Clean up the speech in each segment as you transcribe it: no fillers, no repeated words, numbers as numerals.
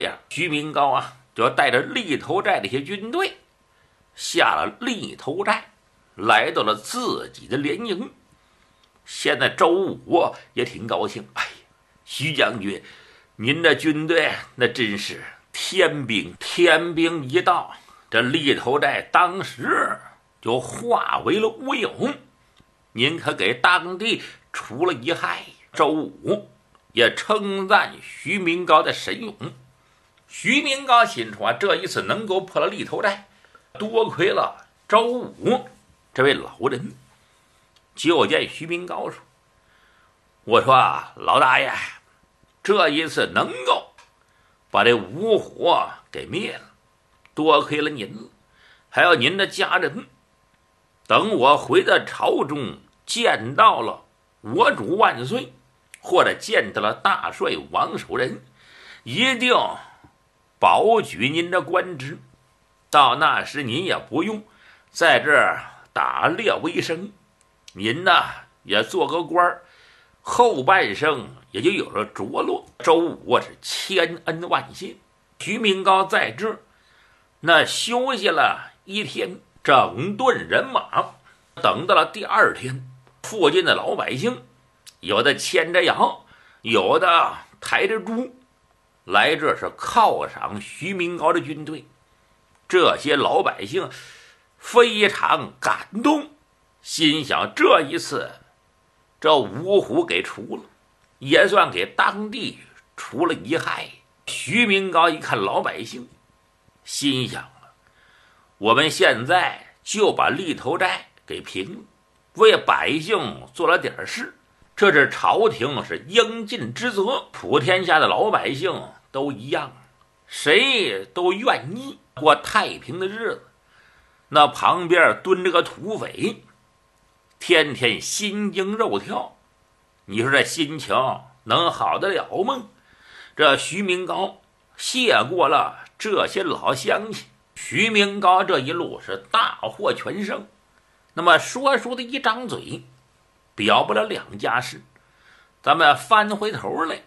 呀，徐明高啊，就带着利头寨的一些军队，下了利头寨，来到了自己的连营。现在周武也挺高兴，哎呀，徐将军，您的军队那真是天兵，天兵一到，这利头寨当时就化为了乌有，您可给当地除了一害。周武也称赞徐明高的神勇。徐明高心说，这一次能够破了利头寨，多亏了周武这位老人。就见徐明高说：“我说老大爷，这一次能够把这吴虎给灭了，多亏了您了，还有您的家人。等我回到朝中，见到了我主万岁，或者见到了大帅王守仁，一定保举您的官职。到那时您也不用在这儿打猎为生，您呢也做个官儿，后半生也就有了着落。”周武是千恩万谢。徐明高在这那休息了一天，整顿人马。等到了第二天，附近的老百姓有的牵着羊，有的抬着猪，来这是犒赏徐明高的军队。这些老百姓非常感动，心想这一次这吴虎给除了，也算给当地除了一害。徐明高一看老百姓，心想了，我们现在就把利头寨给平了，为百姓做了点事，这是朝廷是应尽之责。普天下的老百姓都一样，谁都愿意过太平的日子。那旁边蹲着个土匪，天天心惊肉跳，你说这心情能好得了吗？这徐明高谢过了这些老乡亲，徐明高这一路是大获全胜。那么说的一张嘴表不了两家事，咱们翻回头来，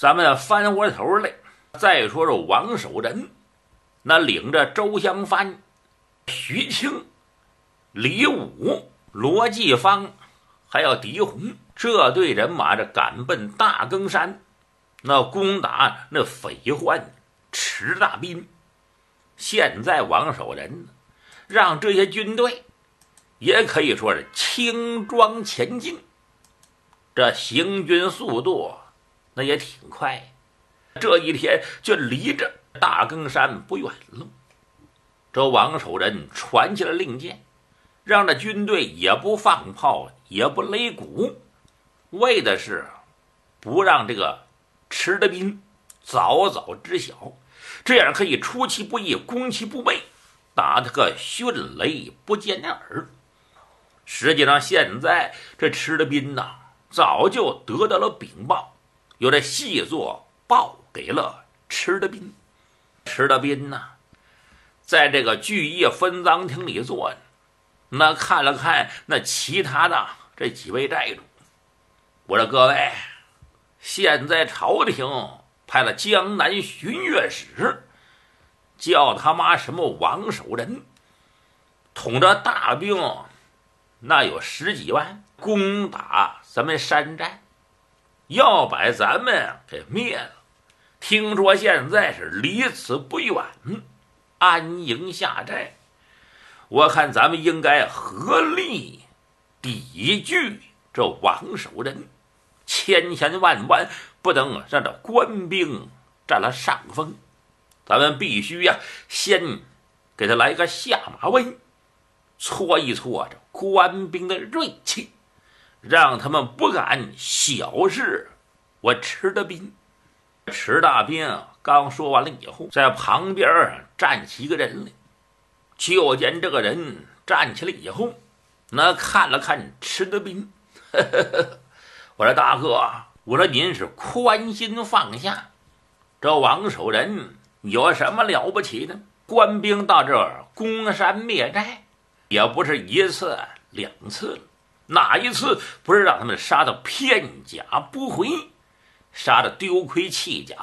再说说王守仁，那领着周香帆、徐庆、李武、罗继芳还有狄洪这队人马，这赶奔大更山，那攻打那匪患池大斌。现在王守仁让这些军队也可以说是轻装前进，这行军速度那也挺快，这一天就离着大更山不远了。这王守仁传下了令箭，让这军队也不放炮也不擂鼓，为的是不让这个池德斌早早知晓，这样可以出其不意攻其不备，打他个迅雷不见耳。实际上现在这池德斌呐，早就得到了禀报，有这细作报给了池德斌。池德斌呐，在这个聚义分赃厅里坐着，那看了看那其他的这几位寨主，我说各位，现在朝廷派了江南巡阅使，叫他妈什么王守仁，统着大兵那有10几万，攻打咱们山寨，要把咱们给灭了。听说现在是离此不远，安营下寨，我看咱们应该合力抵拒这王守仁，千万不能让这官兵占了上风。咱们必须先给他来个下马威，搓一搓这官兵的锐气，让他们不敢小视我池德斌。池大斌刚说完了以后，在旁边站起一个人来，就见这个人站起来以后，那看了看池德斌，我说大哥，我说您是宽心放下，这王守仁有什么了不起的？官兵到这儿攻山灭寨，也不是一次两次了，哪一次不是让他们杀得片甲不回，杀得丢盔弃甲，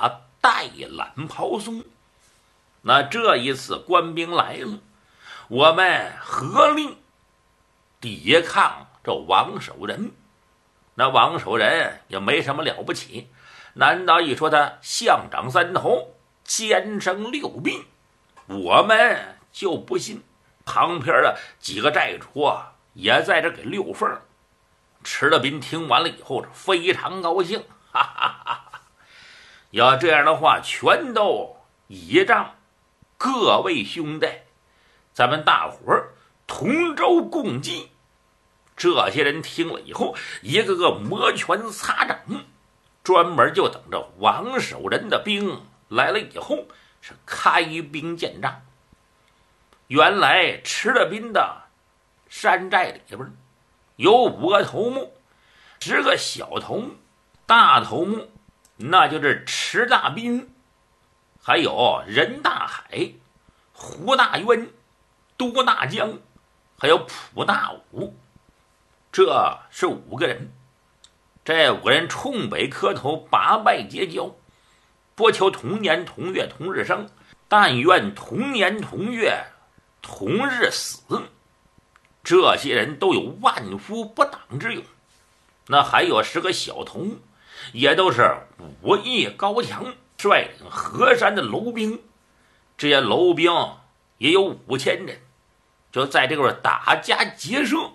带揽袍松。那这一次官兵来了，我们合力抵抗这王守仁。那王守仁也没什么了不起，难道一说他象长三头，奸生六臂，我们就不信？旁边的几个寨主也在这给溜缝。池德斌听完了以后是非常高兴，哈哈哈哈！要这样的话，全都倚仗各位兄弟，咱们大伙儿同舟共济。这些人听了以后，一个个摩拳擦掌，专门就等着王守仁的兵来了以后是开兵建仗。原来池德斌的山寨里边有5个头目，10个小头目，大头目那就是池大斌，还有任大海、胡大渊、都大江，还有蒲大武，这是5个人。这5个人冲北磕头，八拜结交，不求同年同月同日生，但愿同年同月同日死。这些人都有万夫不挡之勇。那还有10个小头目，也都是武艺高强，率领河山的楼兵。这些楼兵也有5000人，就在这块打家劫舍，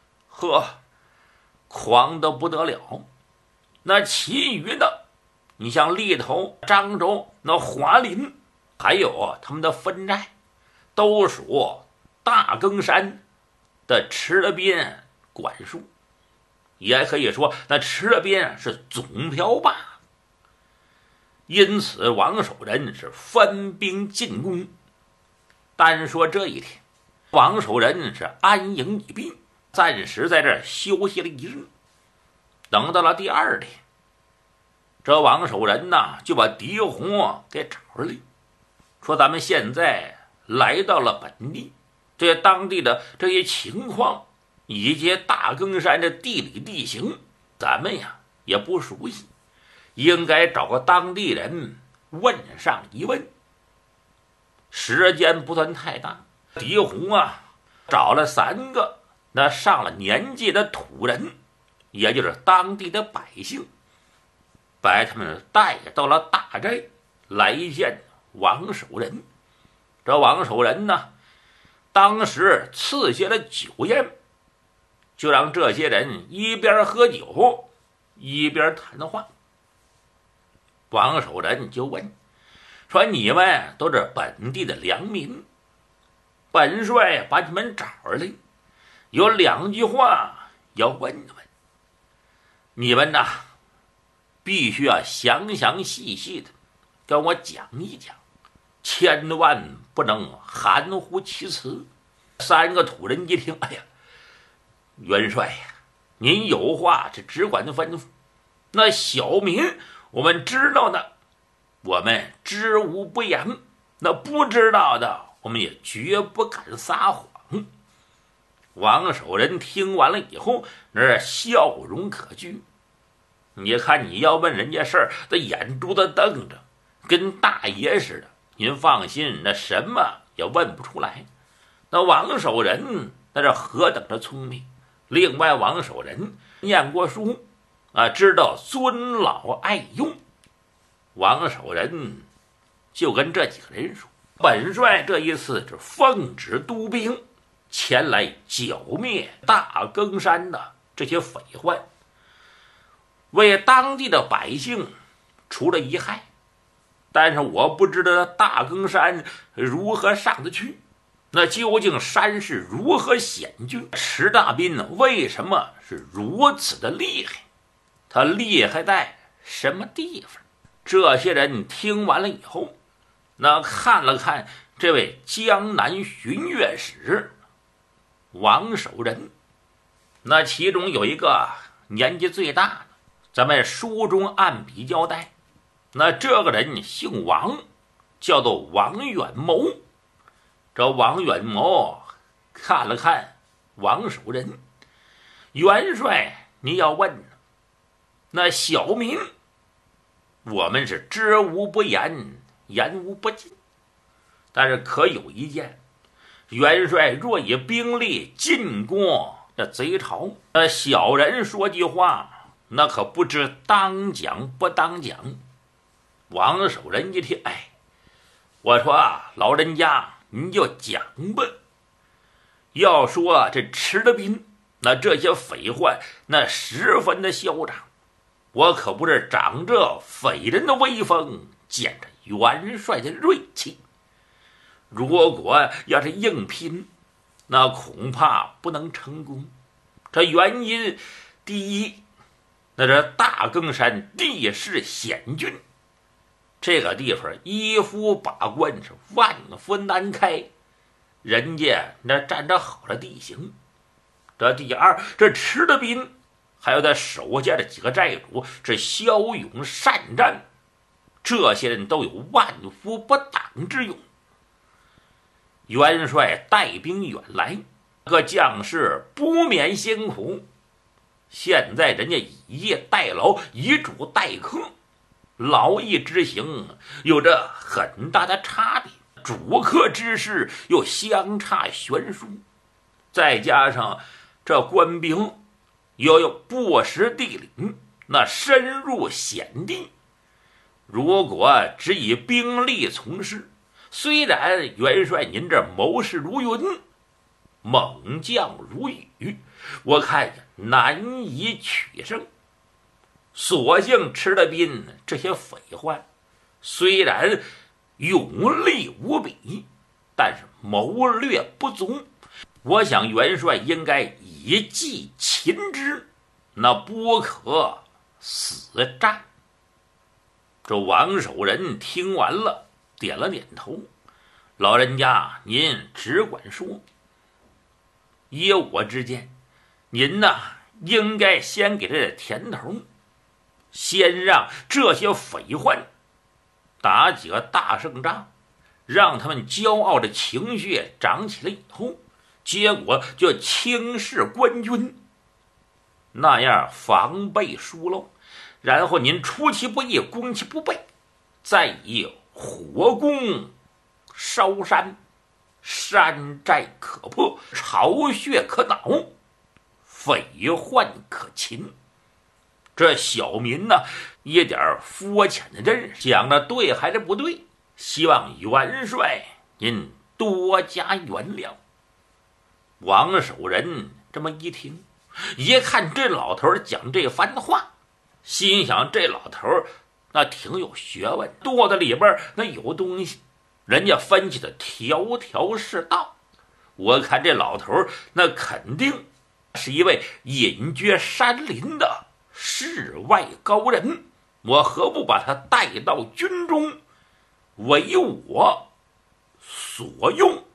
狂得不得了。那其余的，你像利头、漳州、那华林，还有他们的分寨，都属大更山的池德斌管束。也可以说那池德斌是总瓢把。因此王守仁是分兵进攻。单说这一天，王守仁是安营已毕，暂时在这儿休息了一日。等到了第2天，这王守仁呢就把狄洪给找出来，说咱们现在来到了本地，这当地的这些情况以及大更山的地理地形，咱们呀也不熟悉，应该找个当地人问上一问。时间不算太大，狄洪找了3个那上了年纪的土人，也就是当地的百姓，把他们带到了大寨来见王守仁。这王守仁呢，当时赐下了酒宴，就让这些人一边喝酒一边谈话。王守仁就问说：“你们都是本地的良民，本帅把你们找来，有2句话要问问你们呐，必须要详详细细的跟我讲一讲，千万不能含糊其辞。”3个土人一听，哎呀，元帅呀，您有话是只管吩咐，那小民我们知道的，我们知无不言，那不知道的我们也绝不敢撒谎。王守仁听完了以后，那笑容可掬。你看你要问人家事儿，他眼珠子瞪着，跟大爷似的。您放心，那什么也问不出来。那王守仁那是何等的聪明。另外王守仁念过书知道尊老爱幼。王守仁就跟这几个人说，本帅这一次是奉旨督兵前来剿灭大更山的这些匪患，为当地的百姓除了一害，但是我不知道大更山如何上得去，那究竟山势如何险峻，池大斌为什么是如此的厉害，他厉害在什么地方？这些人听完了以后，那看了看这位江南巡阅使王守仁，那其中有一个年纪最大的，咱们书中按笔交代，那这个人姓王，叫做王远谋。这王远谋看了看王守仁，元帅，你要问那小民我们是知无不言，言无不尽。但是可有一件，元帅若以兵力进攻这贼巢，那小人说句话，那可不知当讲不当讲。王守仁一听，我说老人家您就讲吧。要说这吃了兵，那这些匪患那十分的嚣张，我可不是长着匪人的威风，见着元帅的锐气。如果要是硬拼，那恐怕不能成功。这原因，第一，那这大更山地势险峻，这个地方依夫把关是万分难开，人家那占着好的地形。这第二，这吃了兵，还有他手下的几个寨主是骁勇善战，这些人都有万夫不挡之勇。元帅带兵远来，各将士不免辛苦。现在人家以业代劳，以主代客，劳役之行有着很大的差别，主客之事又相差悬殊。再加上这官兵又有不识地理，那深入险地，如果只以兵力从事，虽然元帅您这谋士如云，猛将如雨，我看难以取胜。所幸吃了兵，这些匪患虽然勇力无比，但是谋略不足。我想元帅应该以计擒之，那不可死战。这王守仁听完了，点了点头。老人家您只管说。依我之见，您呢应该先给这甜头，先让这些匪患打几个大胜仗，让他们骄傲的情绪长起来以后，结果就轻视官军，那样防备疏漏，然后您出其不意，攻其不备，再以火攻烧山，山寨可破，巢穴可挠，匪患可擒。这小民呢，一点肤浅的认识，讲的对还是不对？希望元帅您多加原谅。王守仁这么一听，一看这老头讲这番话，心想这老头那挺有学问，肚子里边那有东西，人家分析的条条是道。我看这老头那肯定是一位隐居山林的世外高人，我何不把他带到军中，为我所用？